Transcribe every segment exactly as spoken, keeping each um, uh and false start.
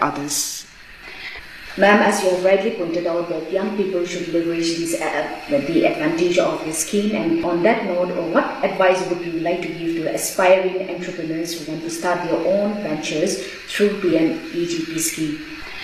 others. Ma'am, as you have rightly pointed out, that young people should leverage this, uh, the advantage of this scheme. And on that note, what advice would you like to give to aspiring entrepreneurs who want to start their own ventures through P M E G P scheme?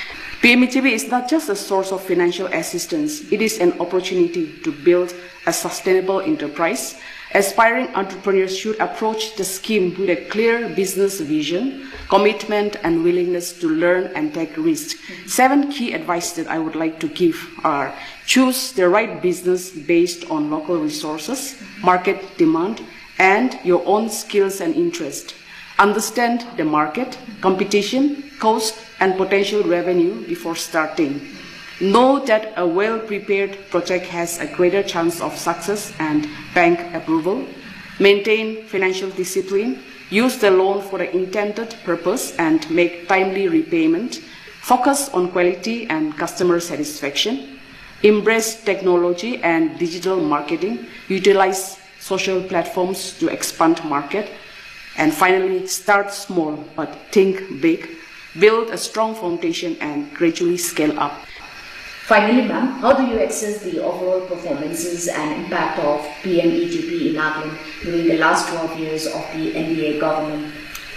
P M E G P is not just a source of financial assistance, it is an opportunity to build a sustainable enterprise. Aspiring entrepreneurs should approach the scheme with a clear business vision, commitment, and willingness to learn and take risks. Mm-hmm. Seven key advice that I would like to give are: choose the right business based on local resources, market demand, and your own skills and interests. Understand the market, competition, cost, and potential revenue before starting. Know that a well-prepared project has a greater chance of success and bank approval. Maintain financial discipline. Use the loan for the intended purpose and make timely repayment. Focus on quality and customer satisfaction. Embrace technology and digital marketing. Utilize social platforms to expand market. And finally, start small but think big. Build a strong foundation and gradually scale up. Finally, ma'am, how do you assess the overall performances and impact of P M E G P in Nagaland during the last twelve years of the N D A government?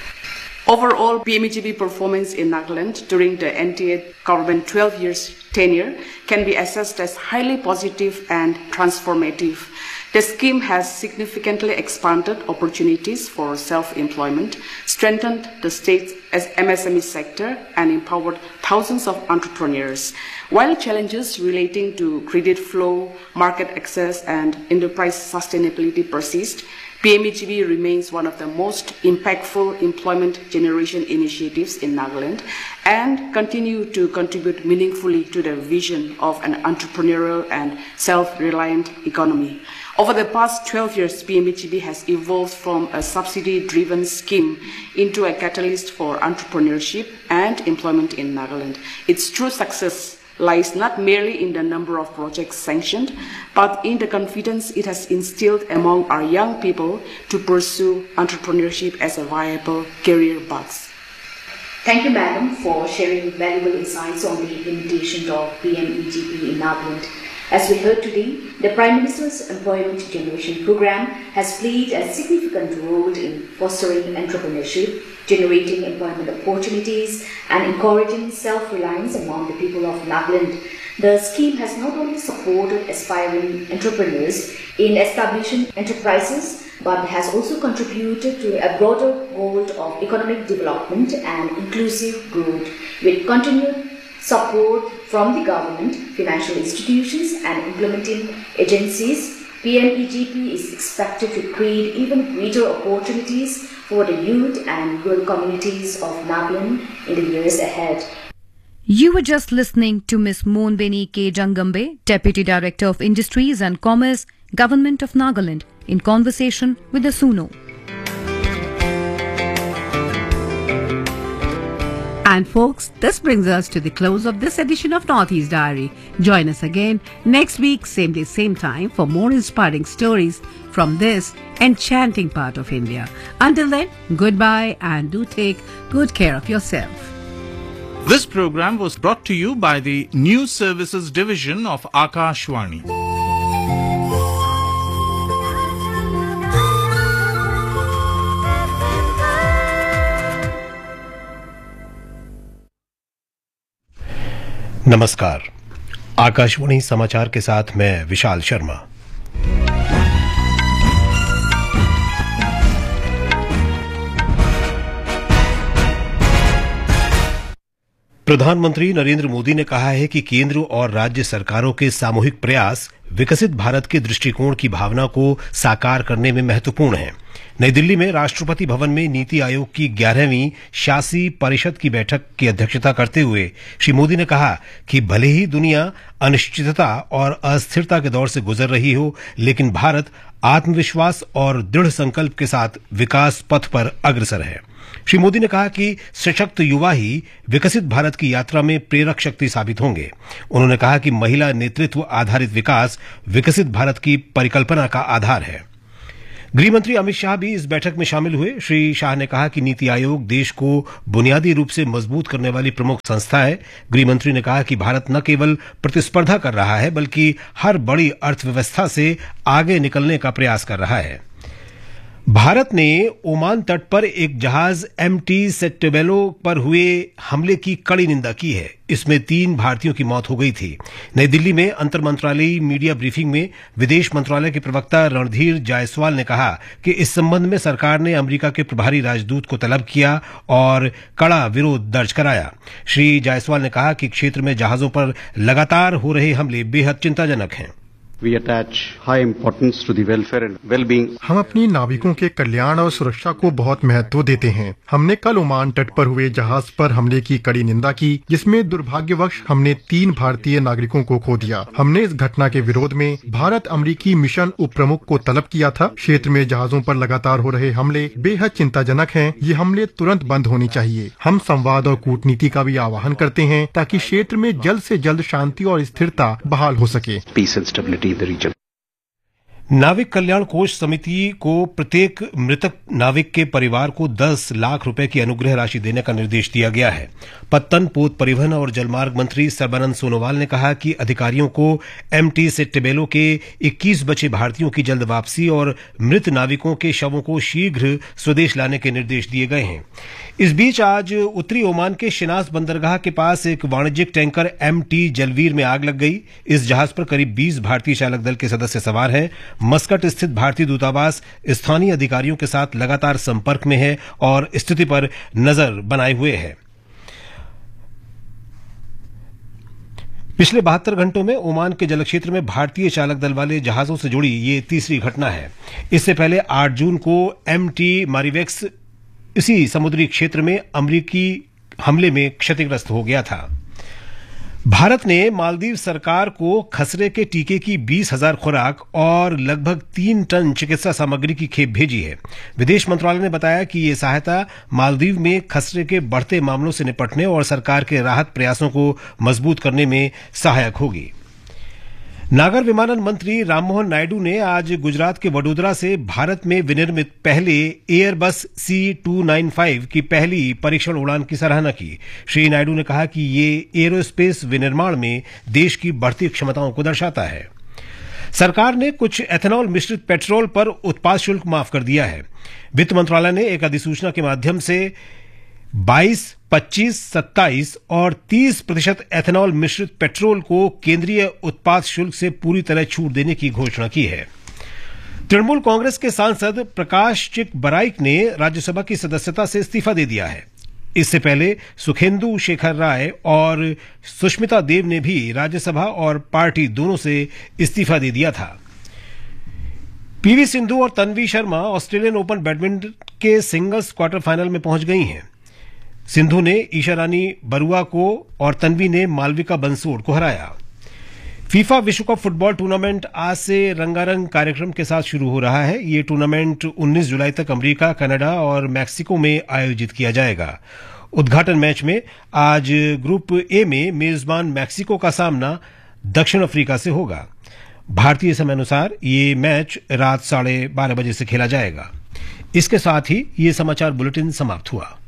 Overall, P M E G P performance in Nagaland during the N D A government twelve years tenure can be assessed as highly positive and transformative. The scheme has significantly expanded opportunities for self-employment, strengthened the state's M S M E sector, and empowered thousands of entrepreneurs. While challenges relating to credit flow, market access, and enterprise sustainability persist, P M E G P remains one of the most impactful employment generation initiatives in Nagaland and continue to contribute meaningfully to the vision of an entrepreneurial and self-reliant economy. Over the past twelve years, P M E G P has evolved from a subsidy-driven scheme into a catalyst for entrepreneurship and employment in Nagaland. Its true success lies not merely in the number of projects sanctioned, but in the confidence it has instilled among our young people to pursue entrepreneurship as a viable career path. Thank you, madam, for sharing valuable insights on the implementation of P M E G P in Nagaland. As we heard today, the Prime Minister's Employment Generation Program has played a significant role in fostering entrepreneurship, generating employment opportunities, and encouraging self-reliance among the people of Nagaland. The scheme has not only supported aspiring entrepreneurs in establishing enterprises, but has also contributed to a broader goal of economic development and inclusive growth, with continued support from the government, financial institutions, and implementing agencies. P M E G P is expected to create even greater opportunities for the youth and rural communities of Nagaland in the years ahead. You were just listening to Miz Monbeni K. Jangambe, Deputy Director of Industries and Commerce, Government of Nagaland, in conversation with the Suno. And folks, this brings us to the close of this edition of Northeast Diary. Join us again next week, same day, same time, for more inspiring stories from this enchanting part of India. Until then, goodbye and do take good care of yourself. This program was brought to you by the News Services Division of Akashvani. नमस्कार, आकाशवाणी समाचार के साथ मैं विशाल शर्मा। प्रधानमंत्री नरेंद्र मोदी ने कहा है कि केंद्र और राज्य सरकारों के सामूहिक प्रयास विकसित भारत के दृष्टिकोण की भावना को साकार करने में महत्वपूर्ण हैं। नई दिल्ली में राष्ट्रपति भवन में नीति आयोग की ग्यारहवीं शासी परिषद की बैठक की अध्यक्षता करते हुए श्री मोदी ने कहा कि भले ही दुनिया अनिश्चितता और अस्थिरता के दौर से गुजर रही हो, लेकिन भारत आत्मविश्वास और दृढ़ संकल्प के साथ विकास पथ पर अग्रसर है। श्री मोदी ने कहा कि सशक्त युवा ही विकसित भारत की यात्रा में प्रेरक शक्ति साबित होंगे। उन्होंने कहा कि महिला नेतृत्व आधारित विकास विकसित भारत की परिकल्पना का आधार है। गृह मंत्री अमित शाह भी इस बैठक में शामिल हुए। श्री शाह ने कहा कि नीति आयोग देश को बुनियादी रूप से मजबूत करने वाली प्रमुख संस्था है। गृह मंत्री ने कहा कि भारत न केवल प्रतिस्पर्धा कर रहा है बल्कि हर बड़ी अर्थव्यवस्था से आगे निकलने का प्रयास कर रहा है। भारत ने ओमान तट पर एक जहाज एमटी सेट्टेबेलो पर हुए हमले की कड़ी निंदा की है। इसमें तीन भारतीयों की मौत हो गई थी। नई दिल्ली में अंतर मंत्रालयी मीडिया ब्रीफिंग में विदेश मंत्रालय के प्रवक्ता रणधीर जायसवाल ने कहा कि इस संबंध में सरकार ने अमेरिका के प्रभारी राजदूत को तलब किया और कड़ा विरोध दर्ज कराया। श्री जायसवाल ने कहा कि क्षेत्र में जहाजों पर लगातार हो रहे हमले बेहद चिंताजनक हैं। We attach high importance to the welfare and well-being. हम अपनी नाविकों के कल्याण और सुरक्षा को बहुत महत्व देते हैं। हमने कल ओमान तट पर हुए जहाज पर हमले की कड़ी निंदा की, जिसमें दुर्भाग्यवश हमने तीन भारतीय नागरिकों को खो दिया। हमने इस घटना के विरोध में भारत अमेरिकी मिशन उप प्रमुख को तलब किया था। क्षेत्र में जहाजों पर लगातार हो रहे हमले बेहद चिंताजनक हैं। ये हमले तुरंत बंद होने चाहिए। हम संवाद और कूटनीति का भी आह्वान करते हैं ताकि क्षेत्र में जल्द से जल्द शांति और स्थिरता बहाल हो सके। Peace and stability. The region. नाविक कल्याण कोष समिति को प्रत्येक मृतक नाविक के परिवार को दस लाख रुपए की अनुग्रह राशि देने का निर्देश दिया गया है। पत्तन, पोत परिवहन और जलमार्ग मंत्री सर्बानंद सोनोवाल ने कहा कि अधिकारियों को एमटी सेट्टेबेलो के इक्कीस बचे भारतीयों की जल्द वापसी और मृत नाविकों के शवों को शीघ्र स्वदेश लाने के निर्देश दिए गए हैं। इस बीच आज उत्तरी ओमान के शिनास बंदरगाह के पास एक वाणिज्यिक टैंकर एमटी जलवीर में आग लग गई। इस जहाज पर करीब बीस भारतीय चालक दल के सदस्य सवार हैं। मस्कट स्थित भारतीय दूतावास स्थानीय अधिकारियों के साथ लगातार संपर्क में है और स्थिति पर नजर बनाए हुए है। पिछले बहत्तर घंटों में ओमान के जलक्षेत्र में भारतीय चालक दल वाले जहाजों से जुड़ी ये तीसरी घटना है। इससे पहले आठ जून को एमटी मारिवेक्स इसी समुद्री क्षेत्र में अमेरिकी हमले में क्षतिग्रस्त हो गया था। भारत ने मालदीव सरकार को खसरे के टीके की बीस हजार खुराक और लगभग तीन टन चिकित्सा सामग्री की खेप भेजी है। विदेश मंत्रालय ने बताया कि ये सहायता मालदीव में खसरे के बढ़ते मामलों से निपटने और सरकार के राहत प्रयासों को मजबूत करने में सहायक होगी। नागर विमानन मंत्री राममोहन नायडू ने आज गुजरात के वडोदरा से भारत में विनिर्मित पहले Airbus C to nine five की पहली परीक्षण उड़ान की सराहना की। श्री नायडू ने कहा कि ये एरोस्पेस विनिर्माण में देश की बढ़ती क्षमताओं को दर्शाता है। सरकार ने कुछ एथेनॉल मिश्रित पेट्रोल पर उत्पाद शुल्क माफ कर दिया है। वित्त मंत्रालय ने एक अधिसूचना के माध्यम से बाईस, पच्चीस, सत्ताईस और तीस प्रतिशत एथेनॉल मिश्रित पेट्रोल को केंद्रीय उत्पाद शुल्क से पूरी तरह छूट देने की घोषणा की है। तृणमूल कांग्रेस के सांसद प्रकाश चिक बराइक ने राज्यसभा की सदस्यता से इस्तीफा दे दिया है। इससे पहले सुखेंदु शेखर राय और सुष्मिता देव ने भी राज्यसभा और पार्टी दोनों से इस्तीफा दे दिया था। पीवी सिंधु और Tanvi Sharma Australian open badminton के सिंगल्स क्वार्टर फाइनल में पहुंच गई हैं। सिंधु ने ईशा रानी बरुआ को और तन्वी ने मालविका बंसोड़ को हराया। फीफा विश्व कप फुटबॉल टूर्नामेंट आज से रंगारंग कार्यक्रम के साथ शुरू हो रहा है। ये टूर्नामेंट उन्नीस जुलाई तक अमेरिका, कनाडा और मैक्सिको में आयोजित किया जाएगा। उद्घाटन मैच में आज ग्रुप ए में मेजबान मैक्सिको का सामना दक्षिण अफ्रीका से होगा। भारतीय समय अनुसार ये मैच रात साढ़े बारह बजे से खेला जाएगा। इसके साथ ही ये समाचार बुलेटिन समाप्त हुआ।